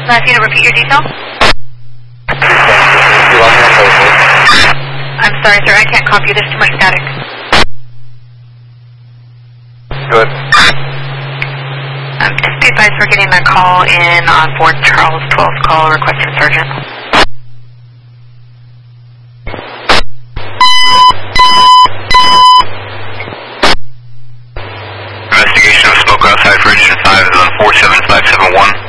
Matthew, repeat your detail. I'm sorry, sir. I can't copy. There's too much static. Good. Just be advised we're getting a call in on Fort Charles 12th call requesting Sergeant. Investigation of smoke outside for Engine 5 is on 47571.